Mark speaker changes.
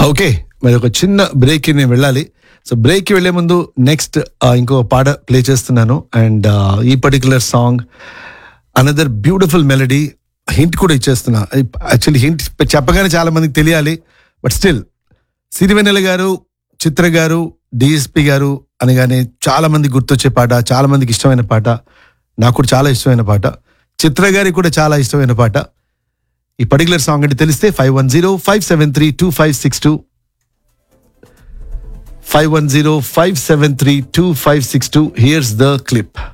Speaker 1: Okay, మరి ఒక చిన్న బ్రేక్కి నేను వెళ్ళాలి. సో బ్రేక్కి వెళ్లే ముందు నెక్స్ట్ ఇంకో పాట ప్లే చేస్తున్నాను. అండ్ ఈ particular song another beautiful melody. Hint కూడా ఇచ్చేస్తున్నా. యాక్చువల్లీ హింట్ చెప్పగానే చాలా మందికి తెలియాలి, బట్ స్టిల్ సిరివెన్నెల గారు, చిత్ర గారు, డిఎస్పి గారు అనగానే చాలా మందికి గుర్తొచ్చే పాట, చాలా మందికి ఇష్టమైన పాట, నాకు కూడా చాలా ఇష్టమైన పాట, చిత్ర గారికి కూడా చాలా ఇష్టమైన పాట. ఈ పర్టికులర్ సాంగ్ అంటే తెలిస్తే 510-573-2562 510-573-2562. Here's the clip.